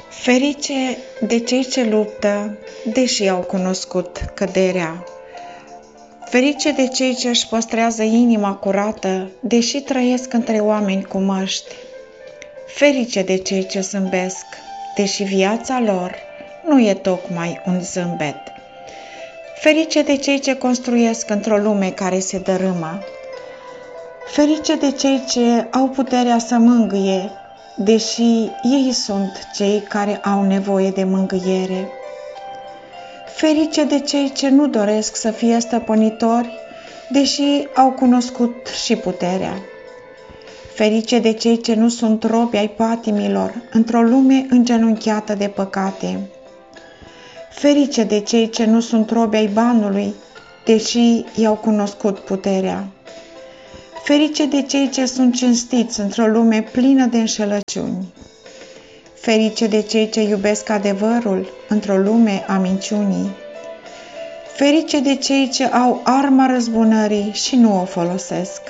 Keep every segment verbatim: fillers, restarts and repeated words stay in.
Ferice de cei ce luptă, deși au cunoscut căderea. Ferice de cei ce își păstrează inima curată, deși trăiesc între oameni cu măști. Ferice de cei ce zâmbesc, deși viața lor nu e tocmai un zâmbet. Ferice de cei ce construiesc într-o lume care se dărâmă. Ferice de cei ce au puterea să mângâie, deși ei sunt cei care au nevoie de mângâiere. Ferice de cei ce nu doresc să fie stăpânitori, deși au cunoscut și puterea. Ferice de cei ce nu sunt robi ai patimilor, într-o lume îngenunchiată de păcate. Ferice de cei ce nu sunt robi ai banului, deși i-au cunoscut puterea. Ferice de cei ce sunt cinstiți într-o lume plină de înșelăciuni. Ferice de cei ce iubesc adevărul într-o lume a minciunii. Ferice de cei ce au arma răzbunării și nu o folosesc.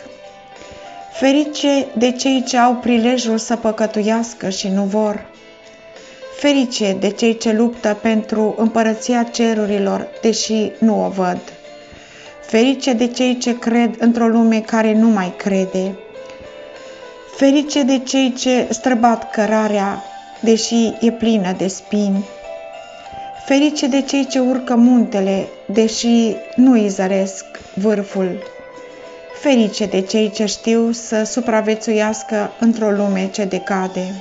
Ferice de cei ce au prilejul să păcătuiască și nu vor. Ferice de cei ce luptă pentru împărăția cerurilor, deși nu o văd. Ferice de cei ce cred într-o lume care nu mai crede. Ferice de cei ce străbat cărarea, deși e plină de spini. Ferice de cei ce urcă muntele, deși nu îi zăresc vârful. Ferice de cei ce știu să supraviețuiască într-o lume ce decade.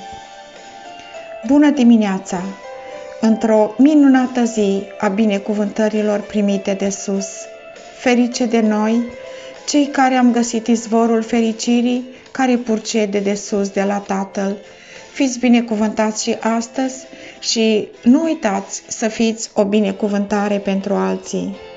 Bună dimineața! Într-o minunată zi a binecuvântărilor primite de sus, ferice de noi, cei care am găsit izvorul fericirii care purcede de sus de la Tatăl. Fiți binecuvântați și astăzi și nu uitați să fiți o binecuvântare pentru alții.